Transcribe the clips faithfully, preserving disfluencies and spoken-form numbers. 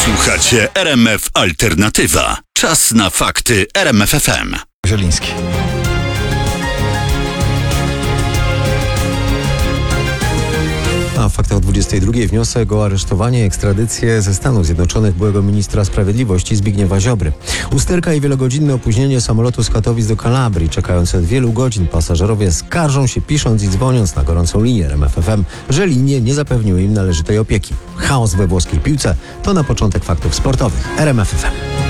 Słuchacie R M F Alternatywa. Czas na fakty R M F F M. Zieliński. A w faktach o dwudziestej drugiej wniosek o aresztowanie i ekstradycję ze Stanów Zjednoczonych byłego ministra sprawiedliwości Zbigniewa Ziobry. Usterka i wielogodzinne opóźnienie samolotu z Katowic do Kalabrii. Czekając od wielu godzin pasażerowie skarżą się, pisząc i dzwoniąc na gorącą linię R M F F M, że linie nie zapewniły im należytej opieki. Chaos we włoskiej piłce to na początek faktów sportowych. R M F F M.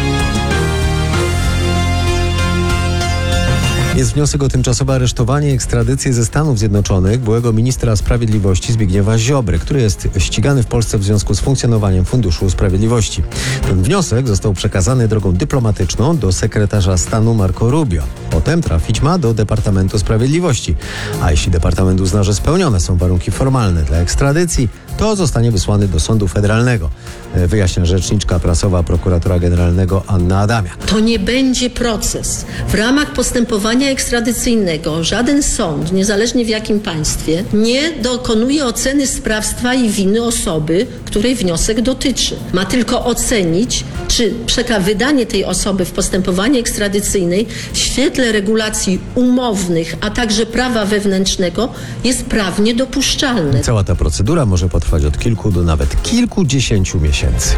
Jest wniosek o tymczasowe aresztowanie i ekstradycję ze Stanów Zjednoczonych byłego ministra sprawiedliwości Zbigniewa Ziobry, który jest ścigany w Polsce w związku z funkcjonowaniem Funduszu Sprawiedliwości. Ten wniosek został przekazany drogą dyplomatyczną do sekretarza stanu Marco Rubio. Potem trafić ma do Departamentu Sprawiedliwości. A jeśli Departament uzna, że spełnione są warunki formalne dla ekstradycji, to zostanie wysłany do Sądu Federalnego, wyjaśnia rzeczniczka prasowa prokuratora generalnego Anna Adamiak. To nie będzie proces. W ramach postępowania ekstradycyjnego żaden sąd, niezależnie w jakim państwie, nie dokonuje oceny sprawstwa i winy osoby, której wniosek dotyczy. Ma tylko ocenić, czy przeka- wydanie tej osoby w postępowaniu ekstradycyjnej w świetle regulacji umownych, a także prawa wewnętrznego jest prawnie dopuszczalne. Cała ta procedura może potrwać od kilku do nawet kilkudziesięciu miesięcy.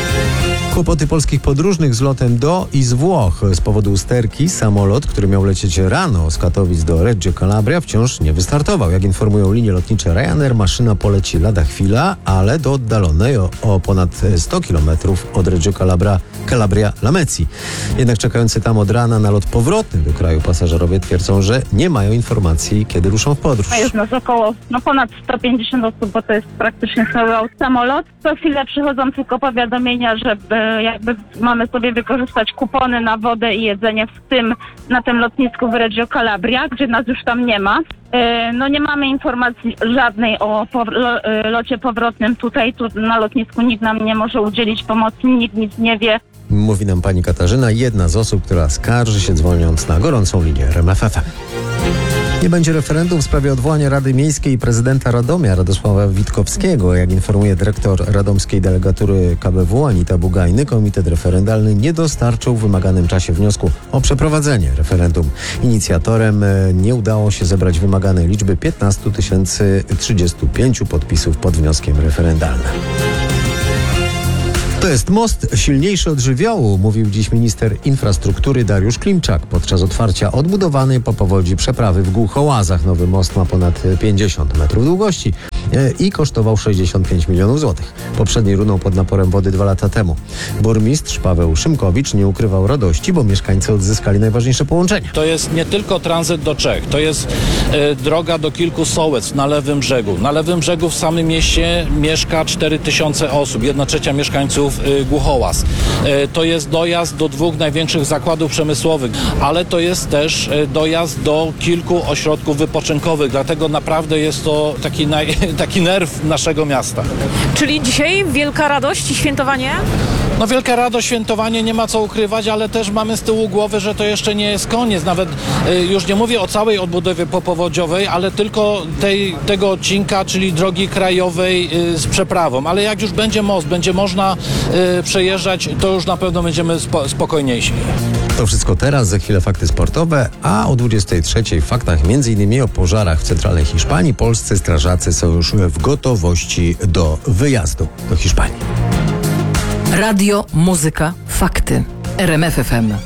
Kłopoty polskich podróżnych z lotem do i z Włoch z powodu usterki. Samolot, który miał lecieć rano z Katowic do Reggio Calabria, wciąż nie wystartował. Jak informują linie lotnicze Ryanair, maszyna poleci lada chwila, ale do oddalonej o, o ponad sto kilometrów od Reggio Calabria, Calabria Lamezzi. Jednak czekający tam od rana na lot powrotny do kraju pasażerowie twierdzą, że nie mają informacji, kiedy ruszą w podróż. Jest nas około no ponad sto pięćdziesiąt osób, bo to jest praktycznie cały samolot. Co chwilę przychodzą tylko powiadomienia, że jakby mamy sobie wykorzystać kupony na wodę i jedzenie, w tym na tym lotnisku w Reggio Calabria, gdzie nas już tam nie ma. No nie mamy informacji żadnej o pow- locie powrotnym tutaj, tu na lotnisku nikt nam nie może udzielić pomocy, nikt nic nie wie. Mówi nam pani Katarzyna, jedna z osób, która skarży się dzwoniąc na gorącą linię R M F F M. Nie będzie referendum w sprawie odwołania Rady Miejskiej i prezydenta Radomia Radosława Witkowskiego. Jak informuje dyrektor radomskiej delegatury K B W Anita Bugajny, komitet referendalny nie dostarczył w wymaganym czasie wniosku o przeprowadzenie referendum. Inicjatorem nie udało się zebrać wymaganej liczby piętnaście tysięcy trzydzieści pięć podpisów pod wnioskiem referendalnym. To jest most silniejszy od żywiołu, mówił dziś minister infrastruktury Dariusz Klimczak podczas otwarcia odbudowanej po powodzi przeprawy w Głuchołazach. Nowy most ma ponad pięćdziesiąt metrów długości i kosztował sześćdziesiąt pięć milionów złotych. Poprzedni runął pod naporem wody dwa lata temu. Burmistrz Paweł Szymkowicz nie ukrywał radości, bo mieszkańcy odzyskali najważniejsze połączenia. To jest nie tylko tranzyt do Czech, to jest e, droga do kilku sołectw na lewym brzegu. Na lewym brzegu w samym mieście mieszka cztery tysiące osób, jedna trzecia mieszkańców e, Głuchołaz. E, to jest dojazd do dwóch największych zakładów przemysłowych, ale to jest też e, dojazd do kilku ośrodków wypoczynkowych, dlatego naprawdę jest to taki, naj, taki nerw naszego miasta. Czyli dzisiaj wielka radość i świętowanie? No wielka radość, świętowanie, nie ma co ukrywać, ale też mamy z tyłu głowy, że to jeszcze nie jest koniec. Nawet y, już nie mówię o całej odbudowie popowodziowej, ale tylko tej, tego odcinka, czyli drogi krajowej y, z przeprawą. Ale jak już będzie most, będzie można y, przejeżdżać, to już na pewno będziemy spo, spokojniejsi. To wszystko teraz, za chwilę fakty sportowe, a o dwudziestej trzeciej w faktach m.in. o pożarach w centralnej Hiszpanii. Polscy strażacy są już w gotowości do wyjazdu do Hiszpanii. Radio, muzyka, fakty. R M F F M.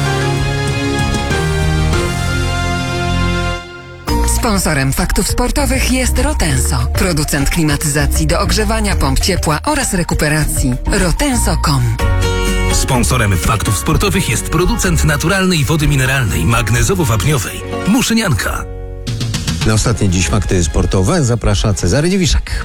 Sponsorem faktów sportowych jest Rotenso, producent klimatyzacji do ogrzewania, pomp ciepła oraz rekuperacji. rotenso kropka com. Sponsorem faktów sportowych jest producent naturalnej wody mineralnej magnezowo-wapniowej Muszynianka. Na ostatnie dziś fakty sportowe zaprasza Cezary Dziwiszek.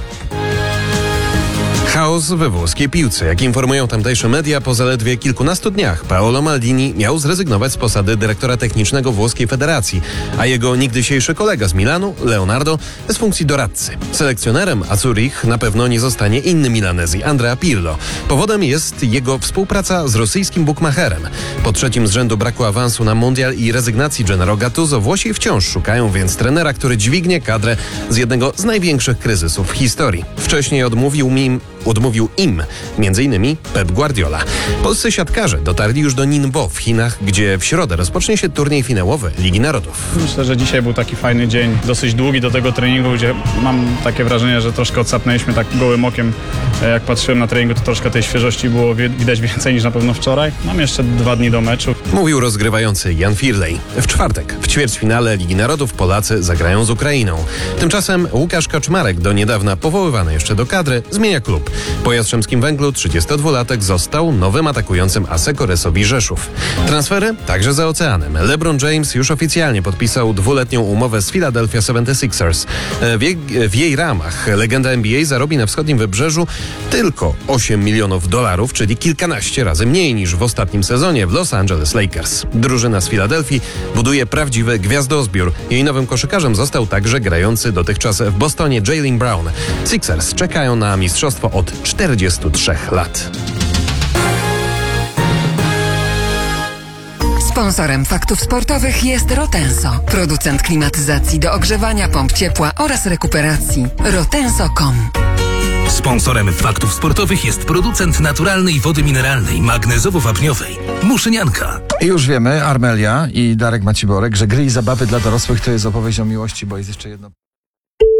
Chaos we włoskiej piłce. Jak informują tamtejsze media, po zaledwie kilkunastu dniach Paolo Maldini miał zrezygnować z posady dyrektora technicznego włoskiej federacji, a jego niegdysiejszy kolega z Milanu, Leonardo, z funkcji doradcy. Selekcjonerem Azzurich na pewno nie zostanie inny Milanezji, Andrea Pirlo. Powodem jest jego współpraca z rosyjskim bukmacherem. Po trzecim z rzędu braku awansu na mundial i rezygnacji Gennaro Gattuso Włosi wciąż szukają więc trenera, który dźwignie kadrę z jednego z największych kryzysów w historii. Wcześniej odmówił mi Odmówił im, między innymi Pep Guardiola. Polscy siatkarze dotarli już do Ningbo w Chinach, gdzie w środę rozpocznie się turniej finałowy Ligi Narodów. Myślę, że dzisiaj był taki fajny dzień, dosyć długi do tego treningu, gdzie mam takie wrażenie, że troszkę odsapnęliśmy tak gołym okiem. Jak patrzyłem na treningu, to troszkę tej świeżości było widać więcej niż na pewno wczoraj. Mam jeszcze dwa dni do meczu. Mówił rozgrywający Jan Firlej. W czwartek w ćwierćfinale Ligi Narodów Polacy zagrają z Ukrainą. Tymczasem Łukasz Kaczmarek, do niedawna powoływany jeszcze do kadry, zmienia klub. Po Jastrzębskim Węglu trzydziestodwulatek został nowym atakującym Asekoresowi Rzeszów. Transfery także za oceanem. LeBron James już oficjalnie podpisał dwuletnią umowę z Philadelphia seventy-sixers. W jej, w jej ramach legenda N B A zarobi na wschodnim wybrzeżu tylko osiem milionów dolarów, czyli kilkanaście razy mniej niż w ostatnim sezonie w Los Angeles Lakers. Drużyna z Filadelfii buduje prawdziwy gwiazdozbiór. Jej nowym koszykarzem został także grający dotychczas w Bostonie Jaylen Brown. Sixers czekają na mistrzostwo od czterdziestu trzech lat. Sponsorem Faktów Sportowych jest Rotenso, producent klimatyzacji do ogrzewania, pomp ciepła oraz rekuperacji. rotenso kropka com. Sponsorem Faktów Sportowych jest producent naturalnej wody mineralnej magnezowo-wapniowej Muszynianka. I już wiemy, Armelia i Darek Maciborek, że gry i zabawy dla dorosłych to jest opowieść o miłości, bo jest jeszcze jedno...